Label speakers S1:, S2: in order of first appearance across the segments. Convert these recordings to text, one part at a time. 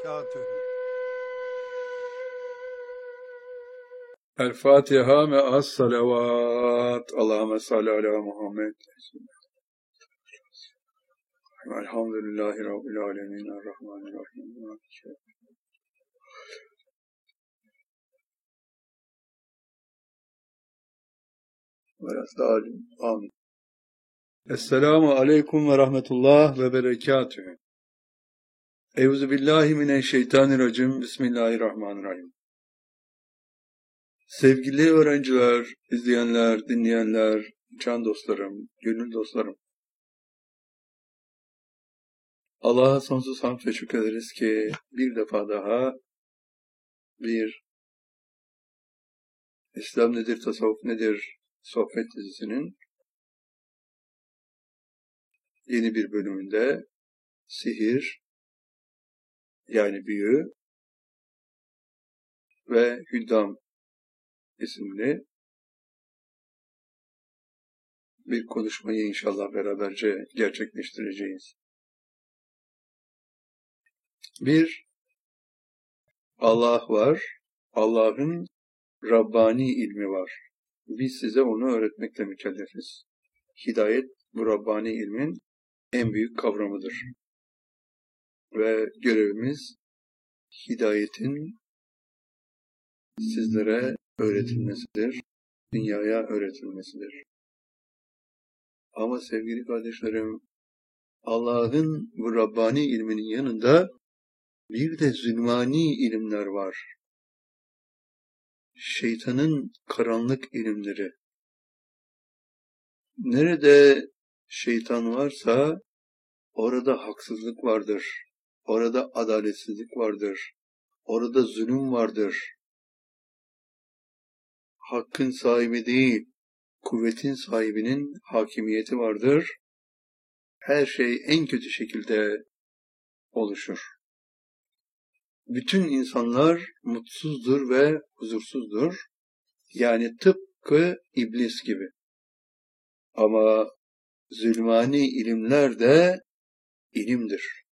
S1: وبركاته.
S2: الفاتحة مع الصلوات. اللهم صل على محمد. الحمد لله رب العالمين الرحمن الرحيم. آمين. السلام عليكم ورحمة الله وبركاته. Euzu billahi mineşşeytanirracim. Bismillahirrahmanirrahim. Sevgili öğrenciler, izleyenler, dinleyenler, can dostlarım, gönül dostlarım. Allah'a sonsuz hamd ve şükür ederiz ki bir defa daha bir İslam nedir, tasavvuf nedir sohbet dizisinin yeni bir bölümünde sihir, yani büyü ve hüddam isimli bir konuşmayı inşallah beraberce gerçekleştireceğiz. Bir Allah var, Allah'ın Rabbani ilmi var. Biz size onu öğretmekle mükellefiz. Hidayet bu Rabbani ilmin en büyük kavramıdır. Ve görevimiz hidayetin sizlere öğretilmesidir, dünyaya öğretilmesidir. Ama sevgili kardeşlerim, Allah'ın bu Rabbani ilminin yanında bir de zulmani ilimler var. Şeytanın karanlık ilimleri. Nerede şeytan varsa orada haksızlık vardır. Orada adaletsizlik vardır. Orada zulüm vardır. Hakkın sahibi değil, kuvvetin sahibinin hakimiyeti vardır. Her şey en kötü şekilde oluşur. Bütün insanlar mutsuzdur ve huzursuzdur. Yani tıpkı iblis gibi. Ama zulmani ilimler de ilimdir.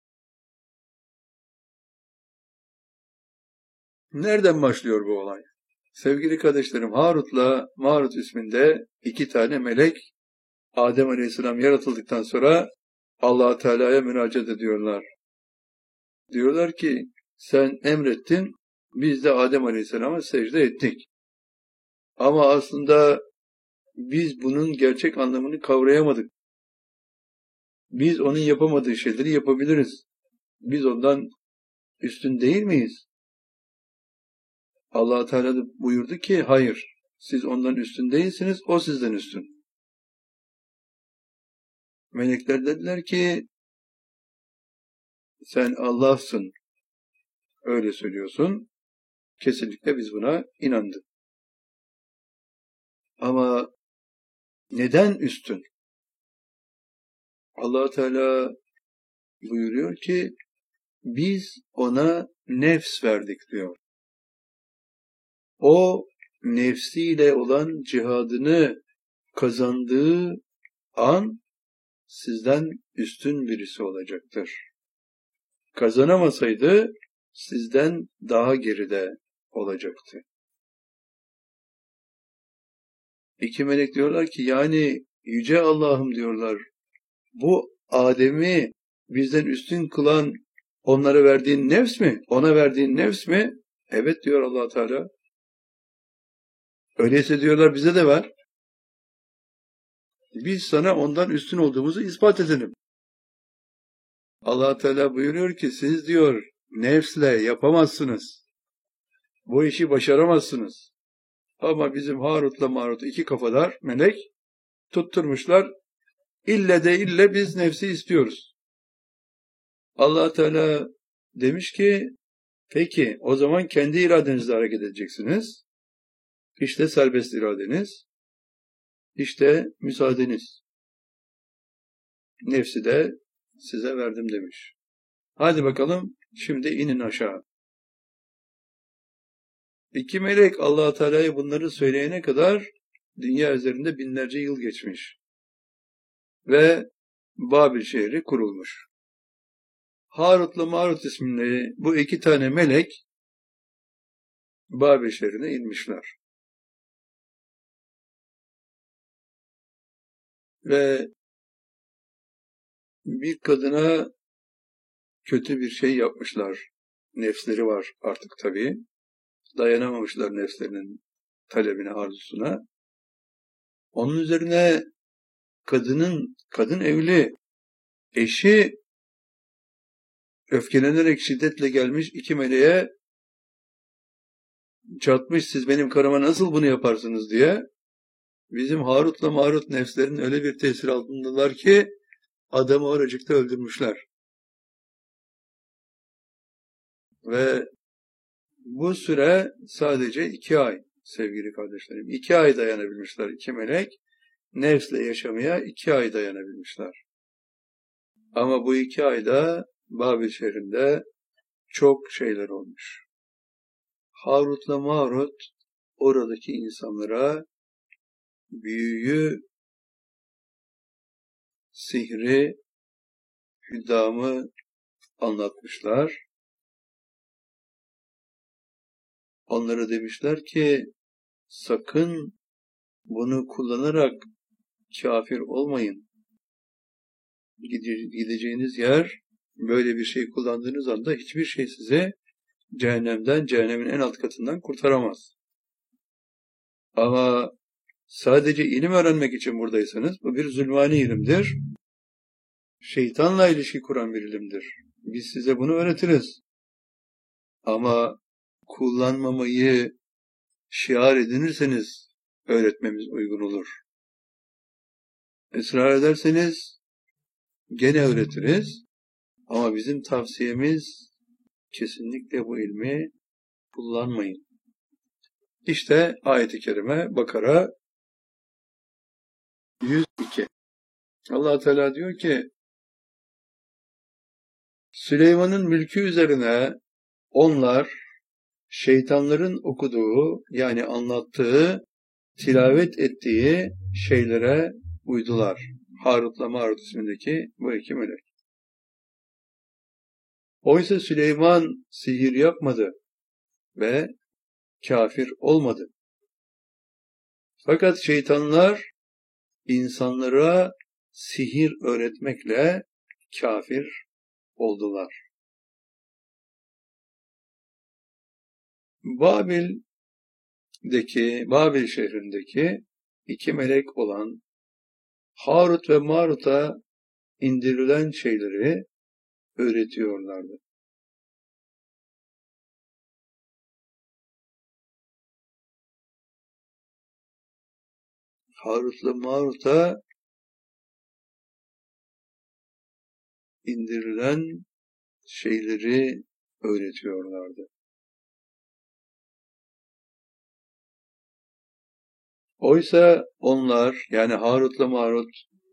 S2: Nereden başlıyor bu olay? Sevgili kardeşlerim, Harut'la Marut isminde iki tane melek Adem Aleyhisselam yaratıldıktan sonra Allah Teala'ya müracaat ediyorlar. Diyorlar ki sen emrettin, biz de Adem Aleyhisselam'a secde ettik. Ama aslında biz bunun gerçek anlamını kavrayamadık. Biz onun yapamadığı şeyleri yapabiliriz. Biz ondan üstün değil miyiz? Allah Teala da buyurdu ki hayır, siz ondan üstün değilsiniz, o sizden üstün. Melekler dediler ki sen Allah'sın, öyle söylüyorsun. Kesinlikle biz buna inandık. Ama neden üstün? Allah Teala buyuruyor ki biz ona nefs verdik diyor. O nefsiyle olan cihadını kazandığı an sizden üstün birisi olacaktır. Kazanamasaydı sizden daha geride olacaktı. İki melek diyorlar ki yani yüce Allah'ım diyorlar, bu Adem'i bizden üstün kılan onlara verdiğin nefs mi? Ona verdiğin nefs mi? Evet diyor Allah Teala. Öyleyse diyorlar bize de ver. Biz sana ondan üstün olduğumuzu ispat edelim. Allah Teala buyuruyor ki siz diyor nefsle yapamazsınız. Bu işi başaramazsınız. Ama bizim Harut'la Marut iki kafadar melek tutturmuşlar. İlle de ille biz nefsi istiyoruz. Allah Teala demiş ki peki o zaman kendi iradenizle hareket edeceksiniz. İşte serbest iradeniz. İşte müsaadeniz. Nefsi de size verdim demiş. Hadi bakalım şimdi inin aşağı. İki melek Allah Teala'ya bunları söyleyene kadar dünya üzerinde binlerce yıl geçmiş. Ve Babil şehri kurulmuş. Harut'la Marut isimli bu iki tane melek Babil şehrine inmişler. Ve bir kadına kötü bir şey yapmışlar. Nefsleri var artık tabii. Dayanamamışlar nefslerinin talebine, arzusuna. Onun üzerine kadın evli, eşi öfkelenerek şiddetle gelmiş iki meleğe çatmış, siz benim karıma nasıl bunu yaparsınız diye. Bizim Harut'la Marut nefslerin öyle bir tesir altındalar ki adamı oracıkta öldürmüşler. Ve bu süre sadece 2 ay sevgili kardeşlerim. 2 ay dayanabilmişler iki melek. Nefsle yaşamaya 2 ay dayanabilmişler. Ama bu 2 ayda Babil şehrinde çok şeyler olmuş. Harut'la Marut oradaki insanlara büyüyü, sihri, hüddamı anlatmışlar. Onlara demişler ki sakın bunu kullanarak kafir olmayın. Gideceğiniz yer, böyle bir şey kullandığınız anda hiçbir şey sizi cehennemden, cehennemin en alt katından kurtaramaz. Ama sadece ilim öğrenmek için buradaysanız bu bir zulmani ilimdir. Şeytanla ilişki kuran bir ilimdir. Biz size bunu öğretiriz. Ama kullanmamayı şiar edinirseniz öğretmemiz uygun olur. Israr ederseniz gene öğretiriz. Ama bizim tavsiyemiz kesinlikle bu ilmi kullanmayın. İşte ayet-i kerime Bakara 102. Allah Teala diyor ki Süleyman'ın mülkü üzerine onlar şeytanların okuduğu yani anlattığı, tilavet ettiği şeylere uydular. Harut'la Marut ismindeki bu iki melek. Oysa Süleyman sihir yapmadı ve kafir olmadı. Fakat şeytanlar insanlara sihir öğretmekle kafir oldular. Babil şehrindeki iki melek olan Harut ve Marut'a indirilen şeyleri öğretiyorlardı. Harut'la Marut'a indirilen şeyleri öğretiyorlardı. Oysa onlar yani Harut'la Marut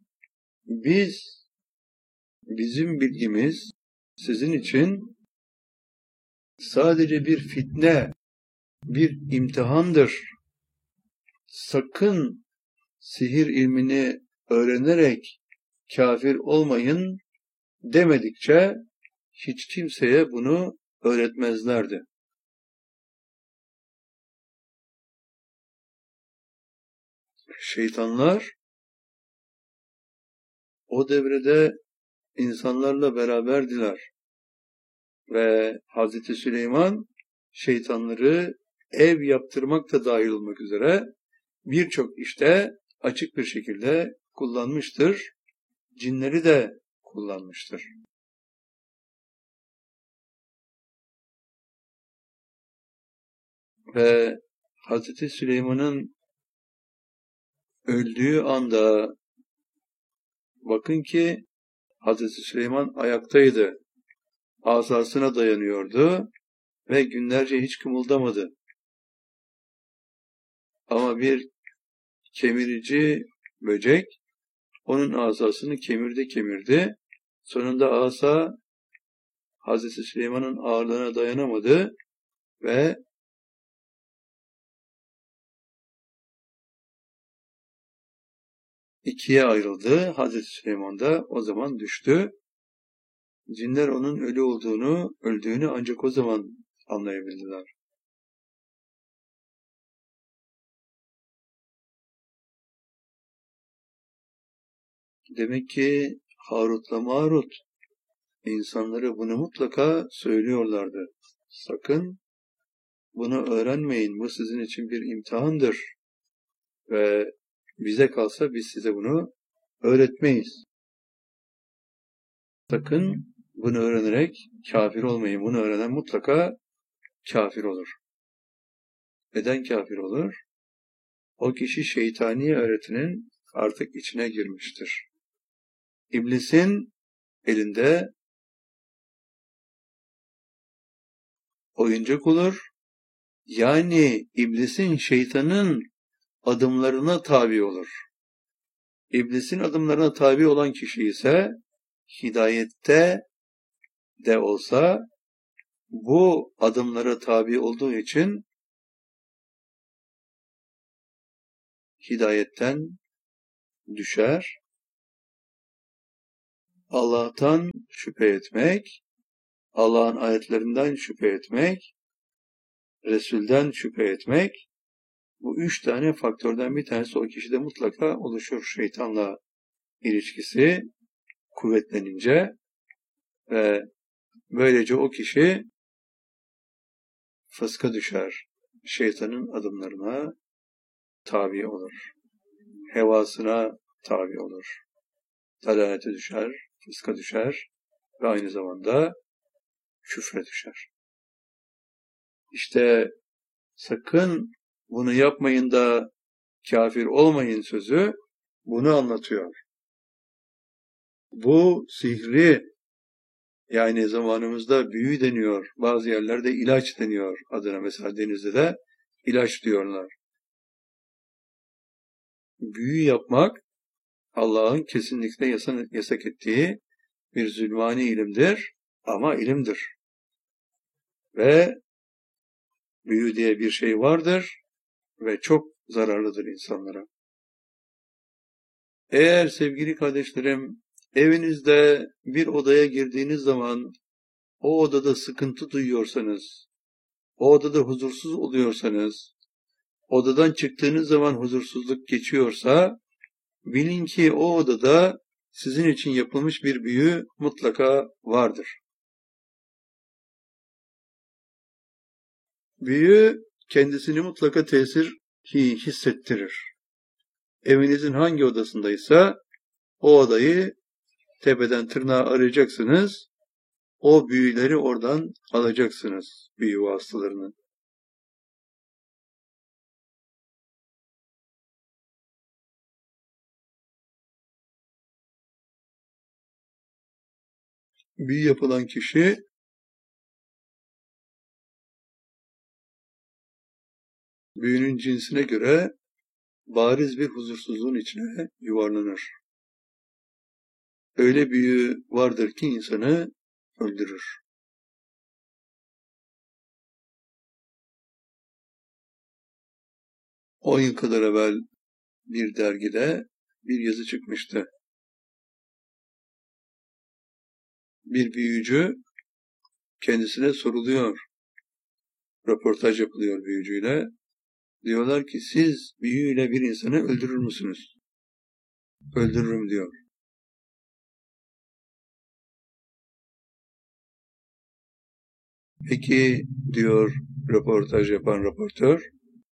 S2: bizim bilgimiz sizin için sadece bir fitne, bir imtihandır. Sakın sihir ilmini öğrenerek kafir olmayın demedikçe hiç kimseye bunu öğretmezlerdi. Şeytanlar o devrede insanlarla beraberdiler ve Hazreti Süleyman şeytanları ev yaptırmak da dahil olmak üzere birçok işte açık bir şekilde kullanmıştır. Cinleri de kullanmıştır. Ve Hazreti Süleyman'ın öldüğü anda bakın ki Hazreti Süleyman ayaktaydı. Asasına dayanıyordu ve günlerce hiç kımıldamadı. Ama bir kemirici böcek onun asasını kemirdi. Sonunda asa Hazreti Süleyman'ın ağırlığına dayanamadı ve ikiye ayrıldı. Hazreti Süleyman da o zaman düştü Cinler onun ölü olduğunu, öldüğünü ancak o zaman anlayabildiler. Demek ki Harut'la Marut insanlara bunu mutlaka söylüyorlardı. Sakın bunu öğrenmeyin, bu sizin için bir imtihandır ve bize kalsa biz size bunu öğretmeyiz. Sakın bunu öğrenerek kafir olmayın. Bunu öğrenen mutlaka kafir olur. Neden kafir olur? O kişi şeytani öğretinin artık içine girmiştir. İblisin elinde oyuncak olur. Yani iblisin, şeytanın adımlarına tabi olur. İblisin adımlarına tabi olan kişi ise hidayette de olsa bu adımlara tabi olduğu için hidayetten düşer. Allah'tan şüphe etmek, Allah'ın ayetlerinden şüphe etmek, Resul'den şüphe etmek, bu 3 tane faktörden bir tanesi o kişide mutlaka oluşur. Şeytanla ilişkisi kuvvetlenince ve böylece o kişi fıska düşer. Şeytanın adımlarına tabi olur. Hevasına tabi olur. Dalalete düşer, fıska düşer ve aynı zamanda küfre düşer. İşte sakın bunu yapmayın da kafir olmayın sözü bunu anlatıyor. Bu sihri, yani zamanımızda büyü deniyor, bazı yerlerde ilaç deniyor adına, mesela Denizli'de de ilaç diyorlar. Büyü yapmak Allah'ın kesinlikle yasak ettiği bir zulmani ilimdir ama ilimdir. Ve büyü diye bir şey vardır ve çok zararlıdır insanlara. Eğer sevgili kardeşlerim, evinizde bir odaya girdiğiniz zaman o odada sıkıntı duyuyorsanız, o odada huzursuz oluyorsanız, odadan çıktığınız zaman huzursuzluk geçiyorsa, bilin ki o odada sizin için yapılmış bir büyü mutlaka vardır. Büyü kendisini mutlaka hissettirir. Evinizin hangi odasındaysa o odayı tepeden tırnağa arayacaksınız. O büyüleri oradan alacaksınız, büyü vasıtalarını. Büyü yapılan kişi büyünün cinsine göre bariz bir huzursuzluğun içine yuvarlanır. Öyle büyü vardır ki insanı öldürür. 10 yıl kadar evvel bir dergide bir yazı çıkmıştı. Bir büyücü kendisine soruluyor. Röportaj yapılıyor büyücüyle. Diyorlar ki siz büyüyle bir insanı öldürür müsünüz? Öldürürüm diyor. Peki diyor röportaj yapan röportör,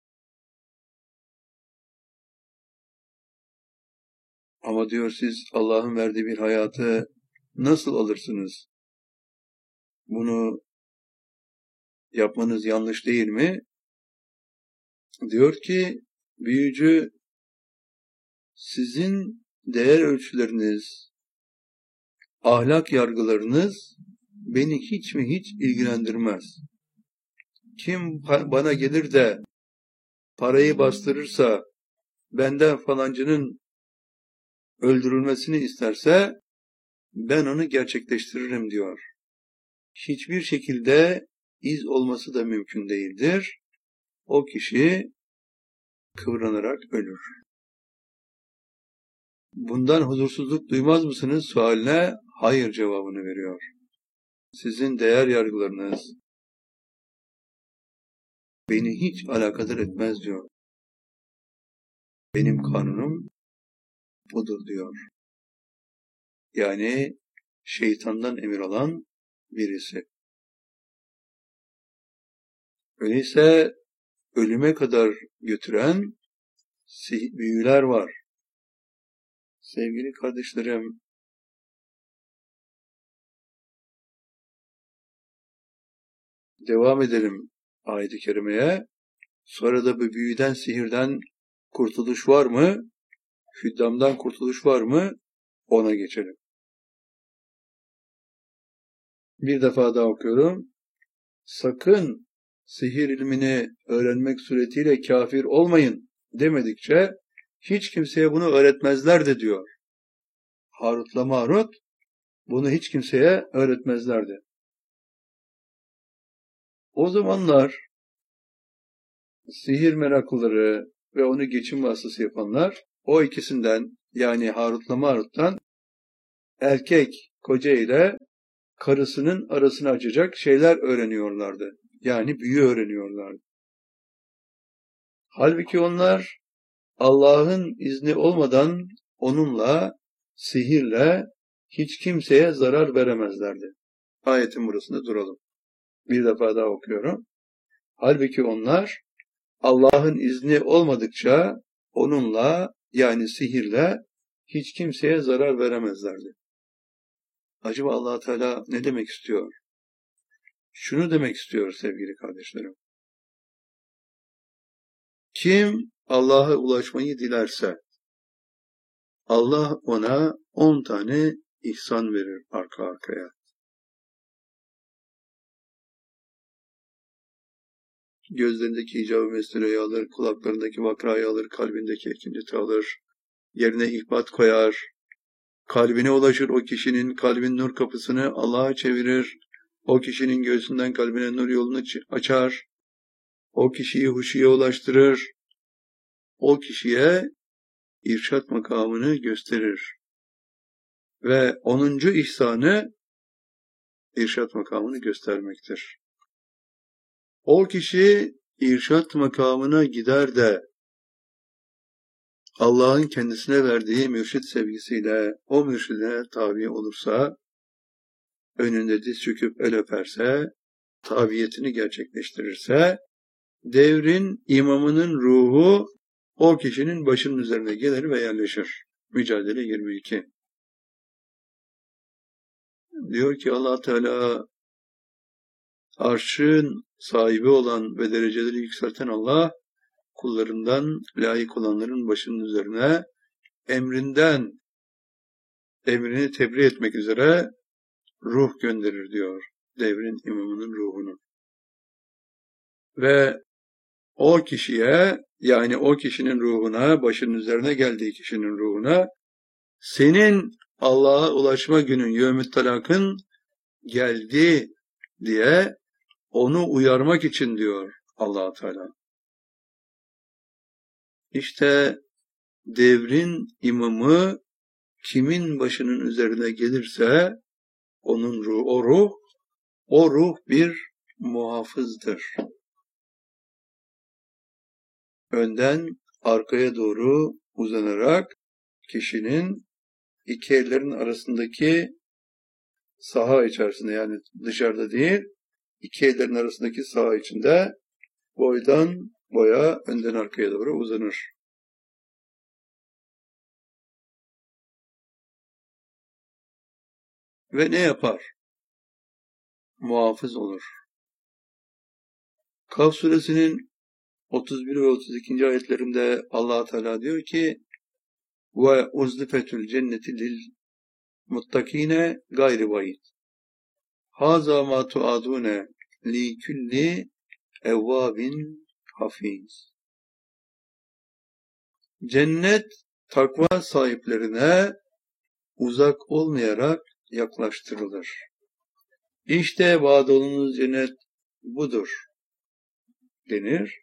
S2: ama diyor siz Allah'ın verdiği bir hayatı nasıl alırsınız? Bunu yapmanız yanlış değil mi? Diyor ki büyücü, sizin değer ölçüleriniz, ahlak yargılarınız beni hiç mi hiç ilgilendirmez. Kim bana gelir de parayı bastırırsa, benden falancının öldürülmesini isterse ben onu gerçekleştiririm diyor. Hiçbir şekilde iz olması da mümkün değildir. O kişi kıvranarak ölür. Bundan huzursuzluk duymaz mısınız sualine hayır cevabını veriyor. sizin değer yargılarınız beni hiç alakadar etmez diyor. Benim kanunum budur diyor. Yani şeytandan emir alan birisi. Öyleyse ölüme kadar götüren büyüler var. Sevgili kardeşlerim, devam edelim ayet-i kerimeye. Sonra da bu büyüden, sihirden kurtuluş var mı? Hüddamdan kurtuluş var mı? Ona geçelim. Bir defa daha okuyorum. Sakın sihir ilmini öğrenmek suretiyle kafir olmayın demedikçe hiç kimseye bunu öğretmezlerdi diyor. Harut'la Marut bunu hiç kimseye öğretmezlerdi. O zamanlar sihir meraklıları ve onu geçim vasıtası yapanlar o ikisinden, yani Harut'la Marut'tan erkek koca ile karısının arasını açacak şeyler öğreniyorlardı. Yani büyü öğreniyorlardı. Halbuki onlar Allah'ın izni olmadan onunla, sihirle hiç kimseye zarar veremezlerdi. Ayetin burasında duralım. Bir defa daha okuyorum. Halbuki onlar Allah'ın izni olmadıkça onunla, yani sihirle hiç kimseye zarar veremezlerdi. Acaba Allah Teala ne demek istiyor? Şunu demek istiyor sevgili kardeşlerim. Kim Allah'a ulaşmayı dilerse Allah ona 10 tane ihsan verir arka arkaya. Gözlerindeki icab-ı mestireyi alır, kulaklarındaki vakrayı alır, kalbindeki ekineti alır, yerine ihbat koyar, kalbine ulaşır o kişinin, kalbin nur kapısını Allah'a çevirir, o kişinin göğsünden kalbine nur yolunu açar, o kişiyi huşuya ulaştırır, o kişiye irşat makamını gösterir. Ve 10. ihsanı irşat makamını göstermektir. O kişi irşat makamına gider de Allah'ın kendisine verdiği mürşit sevgisiyle o mürşide tabi olursa, önünde diz çöküp el öperse, tabiyetini gerçekleştirirse, devrin imamının ruhu o kişinin başının üzerine gelir ve yerleşir. Mücadele 22. Diyor ki Allah Teala, arşın sahibi olan ve dereceleri yükselten Allah, kullarından layık olanların başının üzerine emrini tebliğ etmek üzere ruh gönderir diyor. Devrin imamının ruhunu. Ve o kişiye, yani o kişinin ruhuna, başının üzerine geldiği kişinin ruhuna, senin Allah'a ulaşma günün, yevmü't talakın geldi diye onu uyarmak için diyor Allah Teala. İşte devrin imamı kimin başının üzerine gelirse onun ruhu, o ruh bir muhafızdır. Önden arkaya doğru uzanarak kişinin iki ellerin arasındaki saha içerisinde, yani dışarıda değil, iki ellerin arasındaki saha içinde boydan boya, önden arkaya doğru uzanır. Ve ne yapar? Muhafız olur. Kaf suresinin 31 ve 32. ayetlerinde Allah Teala diyor ki: "Ve uzlifetul cenneti lil muttakine gayri vaid. Haza ma tuadune li kulli evvabin hafiz." Cennet takva sahiplerine uzak olmayarak yaklaştırılır. İşte vaad olunuz cennet budur denir.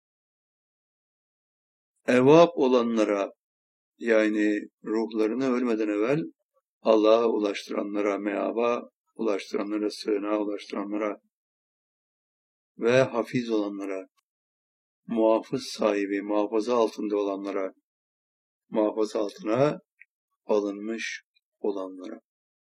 S2: Evvab olanlara, yani ruhlarını ölmeden evvel Allah'a ulaştıranlara meaba ulaştıranlara, sığınağa ulaştıranlara ve hafiz olanlara, muhafız sahibi, muhafaza altında olanlara, muhafaza altına alınmış olanlara.